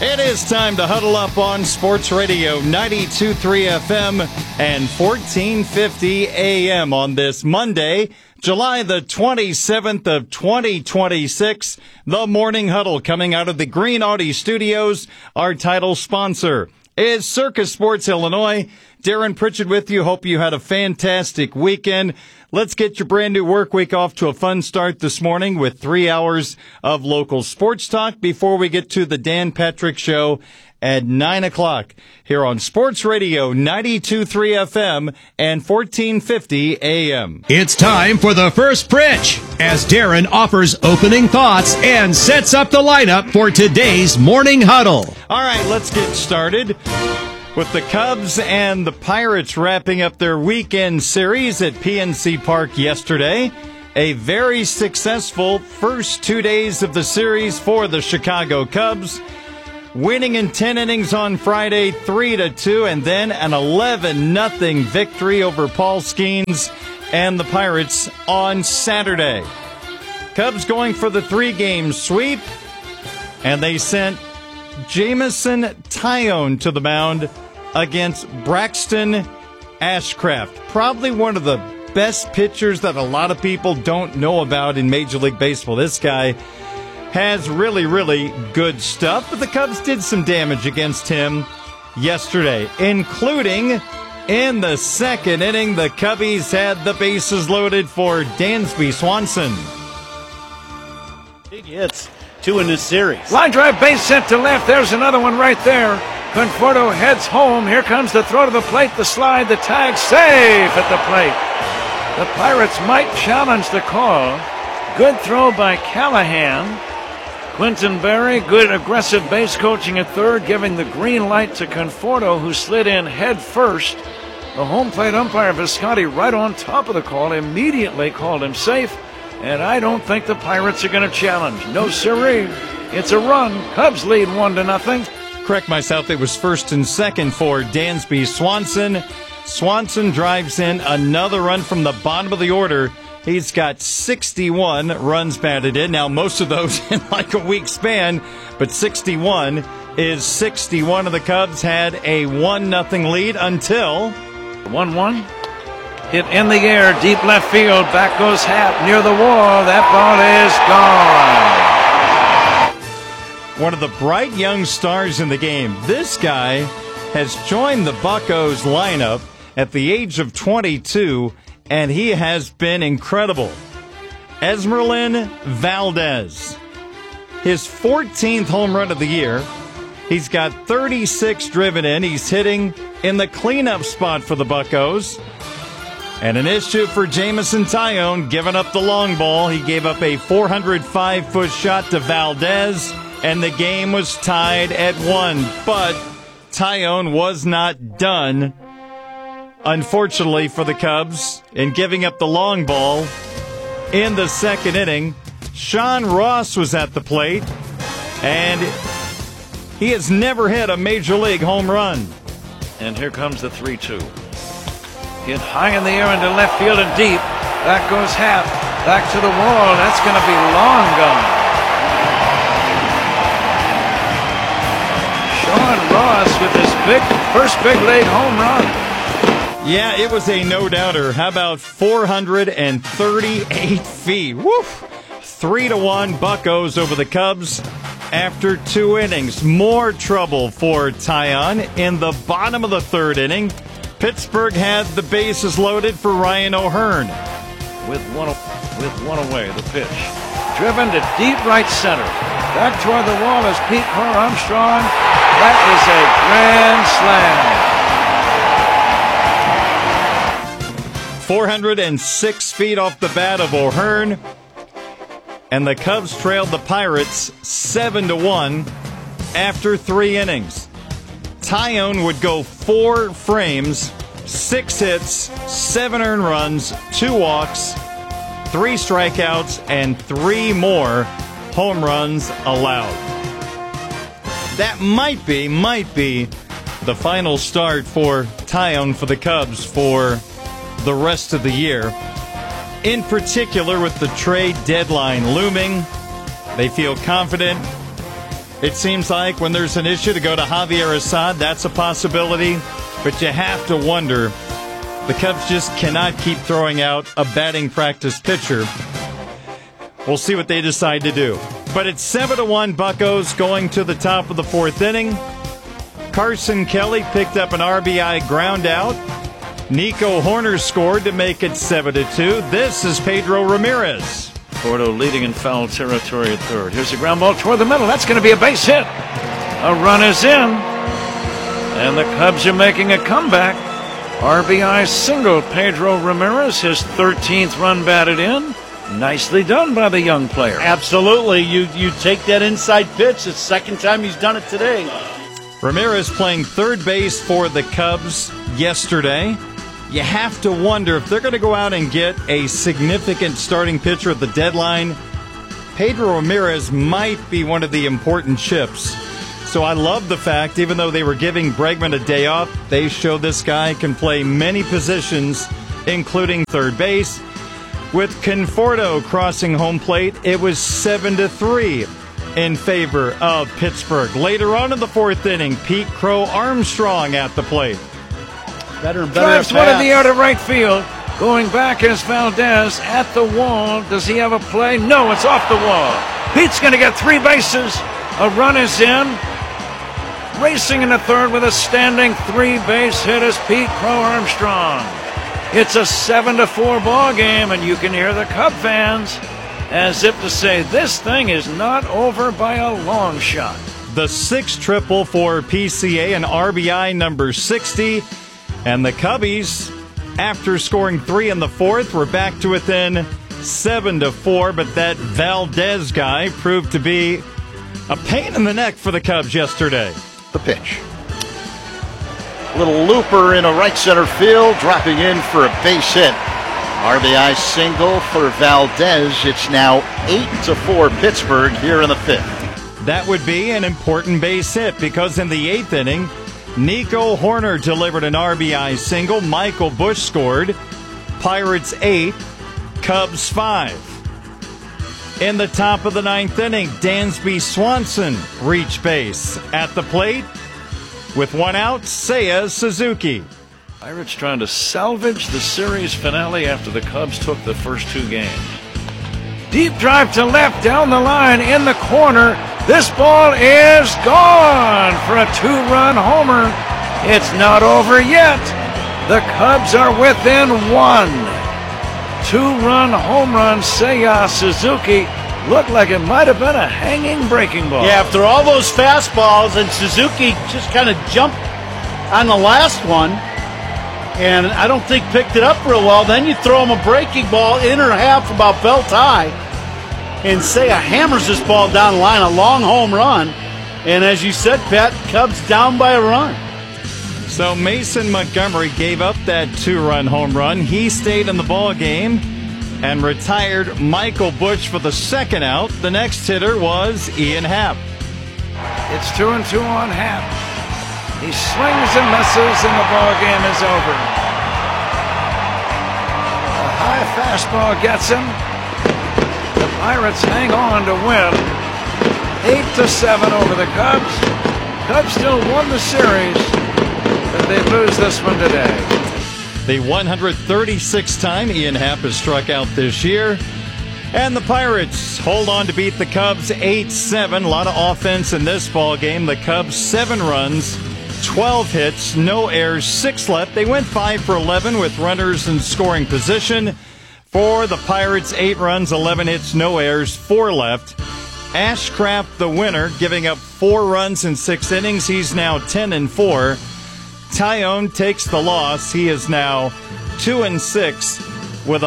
It is time to huddle up on Sports Radio 92.3 FM and 1450 AM on this Monday, July the 27th of 2026. The Morning Huddle coming out of the Green Audi Studios. Our title sponsor is Circus Sports Illinois. Darren Pritchett with you. Hope you had a fantastic weekend. Let's get your brand new work week off to a fun start this morning with 3 hours of local sports talk before we get to the Dan Patrick Show at 9 o'clock here on Sports Radio 92.3 FM and 1450 AM. It's time for the first pitch as Darren offers opening thoughts and sets up the lineup for today's Morning Huddle. All right, let's get started with the Cubs and the Pirates wrapping up their weekend series at PNC Park yesterday. A very successful first 2 days of the series for the Chicago Cubs, winning in 10 innings on Friday, 3-2, and then an 11-0 victory over Paul Skeens and the Pirates on Saturday. Cubs going for the 3-game sweep, and they sent Jameson Taillon to the mound against Braxton Ashcraft. Probably one of the best pitchers that a lot of people don't know about in Major League Baseball. This guy has really, really good stuff, but the Cubs did some damage against him yesterday, including in the second inning, the Cubbies had the bases loaded for Dansby Swanson. Big hits, 2 in this series. Line drive, base hit to left. There's another one right there. Conforto heads home. Here comes the throw to the plate, the slide, the tag, safe at the plate. The Pirates might challenge the call. Good throw by Callahan. Quinton Berry, good aggressive base coaching at third, giving the green light to Conforto, who slid in head first. The home plate umpire, Visconti, right on top of the call, immediately called him safe. And I don't think the Pirates are going to challenge. No siree. It's a run. Cubs lead 1-0. Correct myself, it was first and second for Dansby Swanson. Swanson drives in another run from the bottom of the order. He's got 61 runs batted in. Now, most of those in like a week span, but 61 is 61 of the Cubs had a 1-0 lead until 1-1. Hit in the air, deep left field. Back goes Happ near the wall. That ball is gone. One of the bright young stars in the game. This guy has joined the Buccos lineup at the age of 22, and he has been incredible. Esmeralyn Valdez, his 14th home run of the year. He's got 36 driven in. He's hitting in the cleanup spot for the Buccos. And an issue for Jameson Taillon, giving up the long ball. He gave up a 405-foot shot to Valdez, and the game was tied at 1. But Taillon was not done, unfortunately for the Cubs, in giving up the long ball in the second inning. Sean Ross was at the plate, and he has never hit a Major League home run. And here comes the 3-2. Hit high in the air into left field and deep. Back goes Happ. Back to the wall. That's going to be long gone. Sean Ross with his first big league home run. Yeah, it was a no-doubter. How about 438 feet? Woof! 3-1 Buccos over the Cubs after 2 innings. More trouble for Taillon in the bottom of the third inning. Pittsburgh had the bases loaded for Ryan O'Hearn. With one away, the pitch. Driven to deep right center. Back toward the wall is Pete Crow Armstrong. That is a grand slam. 406 feet off the bat of O'Hearn. And the Cubs trailed the Pirates 7-1 after 3 innings. Taillon would go 4 frames, 6 hits, 7 earned runs, 2 walks, 3 strikeouts, and 3 more home runs allowed. That might be the final start for Taillon for the Cubs for the rest of the year. In particular, with the trade deadline looming, they feel confident It seems like when there's an issue to go to Javier Assad, that's a possibility. But you have to wonder, the Cubs just cannot keep throwing out a batting practice pitcher. We'll see what they decide to do. But it's 7-1 Buccos going to the top of the fourth inning. Carson Kelly picked up an RBI ground out. Nico Horner scored to make it 7-2. This is Pedro Ramirez. Porto leading in foul territory at third. Here's a ground ball toward the middle. That's going to be a base hit. A run is in. And the Cubs are making a comeback. RBI single, Pedro Ramirez, his 13th run batted in. Nicely done by the young player. Absolutely. You take that inside pitch. It's the second time he's done it today. Ramirez playing third base for the Cubs yesterday. You have to wonder if they're going to go out and get a significant starting pitcher at the deadline. Pedro Ramirez might be one of the important chips. So I love the fact, even though they were giving Bregman a day off, they show this guy can play many positions, including third base. With Conforto crossing home plate, it was 7-3 in favor of Pittsburgh. Later on in the fourth inning, Pete Crow Armstrong at the plate. Better and Drives better. one in the air to right field. Going back is Valdez at the wall. Does he have a play? No, it's off the wall. Pete's going to get 3 bases. A run is in. Racing in the third with a standing 3-base hit is Pete Crow Armstrong. It's a 7-4 ball game, and you can hear the Cub fans as if to say this thing is not over by a long shot. The 6 triple for PCA and RBI number 60. And the Cubbies, after scoring 3 in the fourth, were back to within 7-4. But that Valdez guy proved to be a pain in the neck for the Cubs yesterday. The pitch. Little looper in a right center field, dropping in for a base hit. RBI single for Valdez. It's now 8-4 Pittsburgh here in the fifth. That would be an important base hit because in the 8th inning, Nico Horner delivered an RBI single. Michael Busch scored. Pirates 8, Cubs 5. In the top of the 9th inning, Dansby Swanson reached base. At the plate, with 1 out, Seiya Suzuki. Pirates trying to salvage the series finale after the Cubs took the first 2 games. Deep drive to left, down the line, in the corner. This ball is gone for a 2-run homer. It's not over yet. The Cubs are within 1. 2-run home run, Seiya Suzuki. Looked like it might have been a hanging breaking ball. Yeah, after all those fastballs, and Suzuki just kind of jumped on the last one, and I don't think picked it up real well. Then you throw him a breaking ball, in or half, about belt high, and Seiya hammers this ball down the line, a long home run. And as you said, Pat, Cubs down by a run. So Mason Montgomery gave up that 2-run home run. He stayed in the ball game and retired Michael Busch for the 2nd out. The next hitter was Ian Happ. It's 2-2 on Happ. He swings and misses, and the ball game is over. A high fastball gets him. The Pirates hang on to win 8-7 over the Cubs. Cubs still won the series, but they lose this one today. The 136th time Ian Happ has struck out this year. And the Pirates hold on to beat the Cubs 8-7. A lot of offense in this ball game. The Cubs 7 runs, 12 hits, no errors, 6 left. They went 5 for 11 with runners in scoring position. For the Pirates, 8 runs, 11 hits, no errors, 4 left. Ashcraft, the winner, giving up 4 runs in 6 innings. He's now 10-4. Tyone takes the loss. He is now 2-6 with a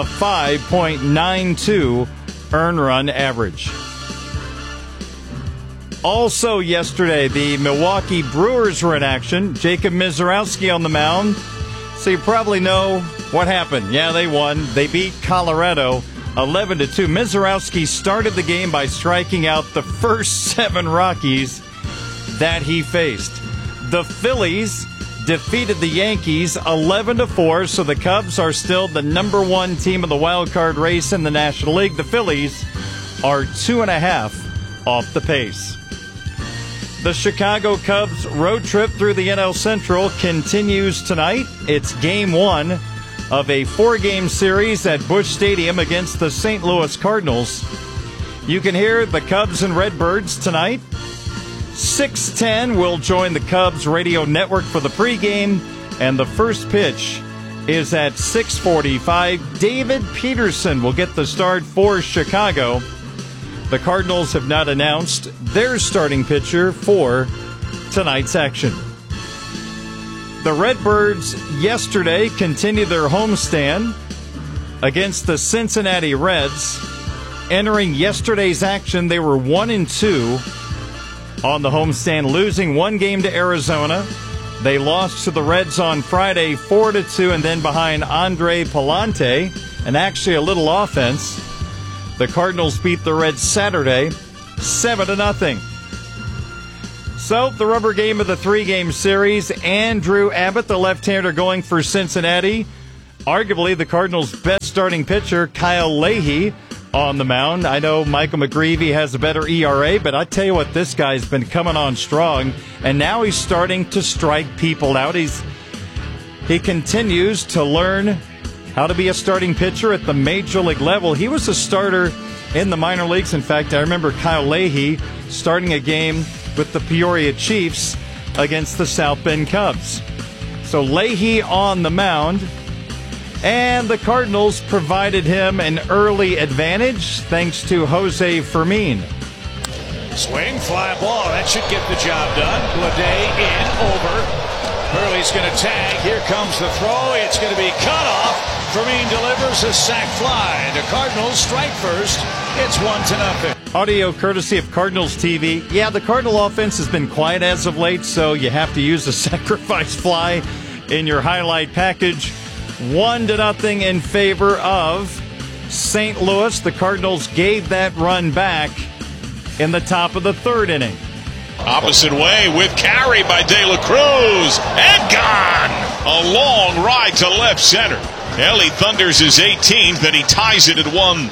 5.92 earned run average. Also yesterday, the Milwaukee Brewers were in action. Jacob Misiorowski on the mound. So you probably know what happened. Yeah, they won. They beat Colorado 11-2. Misiorowski started the game by striking out the first 7 Rockies that he faced. The Phillies defeated the Yankees 11-4, so the Cubs are still the number 1 team of the wild card race in the National League. The Phillies are 2.5 off the pace. The Chicago Cubs road trip through the NL Central continues tonight. It's game 1 of a 4-game series at Busch Stadium against the St. Louis Cardinals. You can hear the Cubs and Redbirds tonight. 6:10 will join the Cubs radio network for the pregame, and the first pitch is at 6:45. David Peterson will get the start for Chicago. The Cardinals have not announced their starting pitcher for tonight's action. The Redbirds yesterday continued their homestand against the Cincinnati Reds. Entering yesterday's action, they were 1-2 on the homestand, losing 1 game to Arizona. They lost to the Reds on Friday 4-2, and then behind Andre Palante and actually a little offense, the Cardinals beat the Reds Saturday 7-0. So the rubber game of the 3-game series, Andrew Abbott, the left-hander, going for Cincinnati. Arguably the Cardinals' best starting pitcher, Kyle Leahy, on the mound. I know Michael McGreevy has a better ERA, but I tell you what, this guy's been coming on strong, and now he's starting to strike people out. He continues to learn how to be a starting pitcher at the major league level. He was a starter in the minor leagues. In fact, I remember Kyle Leahy starting a game with the Peoria Chiefs against the South Bend Cubs. So Leahy on the mound, and the Cardinals provided him an early advantage thanks to Jose Fermin. Swing, fly ball. That should get the job done. Bleday in, over. Hurley's going to tag. Here comes the throw. It's going to be cut off. Fermin delivers a sac fly. The Cardinals strike first. It's 1-0. Audio courtesy of Cardinals TV. Yeah, the Cardinal offense has been quiet as of late, so you have to use a sacrifice fly in your highlight package. 1-0 in favor of St. Louis. The Cardinals gave that run back in the top of the 3rd inning. Opposite way with carry by De La Cruz. And gone! A long ride to left center. Ellie thunders his 18th, and he ties it at 1.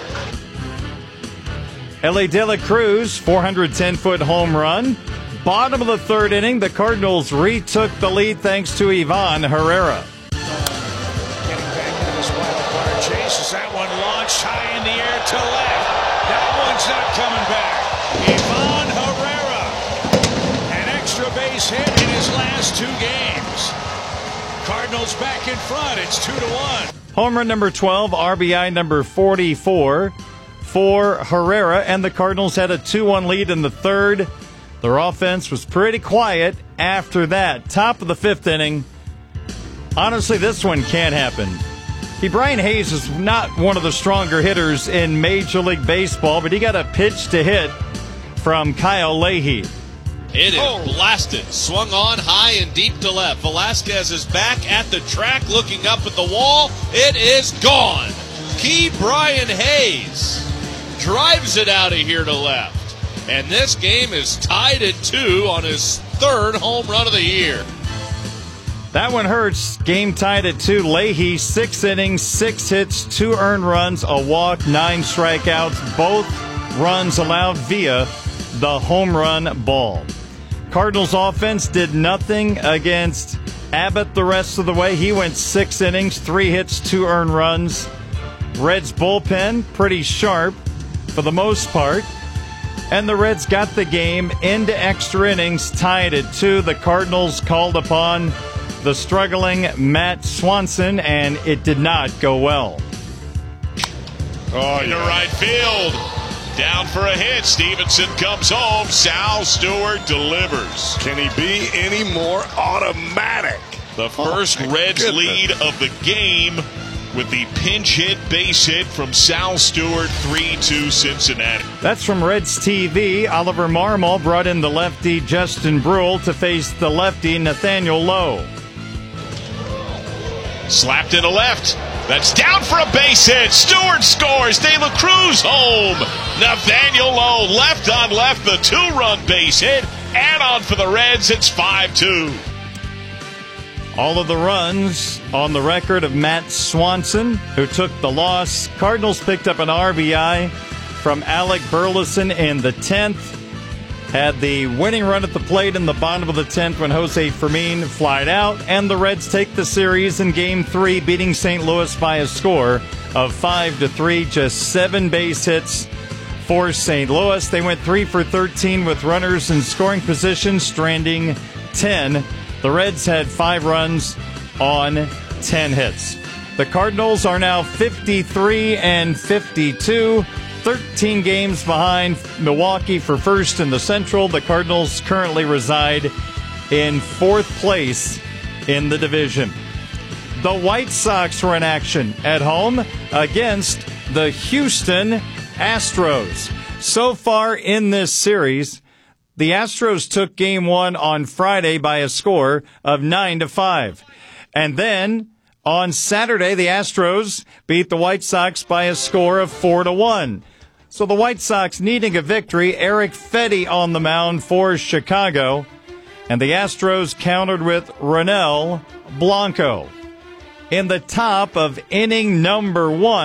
Ellie De La Cruz, 410-foot home run. Bottom of the 3rd inning, the Cardinals retook the lead thanks to Ivan Herrera. Getting back into this wild card chase. Is that one launched high in the air to left? That one's not coming back. Ivan Herrera. An extra base hit in his last 2 games. Cardinals back in front. It's 2-1. Home run number 12, RBI number 44 for Herrera, and the Cardinals had a 2-1 lead in the 3rd. Their offense was pretty quiet after that. Top of the 5th inning. Honestly, this one can't happen. Brian Hayes is not one of the stronger hitters in Major League Baseball, but he got a pitch to hit from Kyle Leahy. It is blasted, swung on high and deep to left. Velasquez is back at the track looking up at the wall. It is gone. Key Brian Hayes drives it out of here to left. And this game is tied at 2 on his 3rd home run of the year. That one hurts. Game tied at 2. Leahy, 6 innings, 6 hits, 2 earned runs, a walk, 9 strikeouts. Both runs allowed via the home run ball. Cardinals offense did nothing against Abbott the rest of the way. He went 6 innings, 3 hits, 2 earned runs. Reds bullpen pretty sharp for the most part. And the Reds got the game into extra innings, tied at 2. The Cardinals called upon the struggling Matt Swanson, and it did not go well. Into right field. Down for a hit. Stevenson comes home. Sal Stewart delivers. Can he be any more automatic? The first Reds lead of the game with the pinch hit, base hit from Sal Stewart, 3-2 Cincinnati. That's from Reds TV. Oliver Marmol brought in the lefty Justin Brule to face the lefty Nathaniel Lowe. Slapped in the left. That's down for a base hit. Stewart scores. De La Cruz home. Nathaniel Lowe left on left, the 2-run base hit. And on for the Reds, it's 5-2. All of the runs on the record of Matt Swanson, who took the loss. Cardinals picked up an RBI from Alec Burleson in the 10th. had the winning run at the plate in the bottom of the 10th when Jose Fermin flied out, and the Reds take the series in Game 3, beating St. Louis by a score of 5-3, just 7 base hits for St. Louis. They went 3 for 13 with runners in scoring position, stranding 10. The Reds had 5 runs on 10 hits. The Cardinals are now 53-52, 13 games behind Milwaukee for first in the Central. The Cardinals currently reside in 4th place in the division. The White Sox were in action at home against the Houston Astros. So far in this series, the Astros took Game 1 on Friday by a score of 9-5. And then on Saturday, the Astros beat the White Sox by a score of 4-1. So the White Sox needing a victory, Eric Fedde on the mound for Chicago, and the Astros countered with Ronel Blanco. In the top of inning number 1,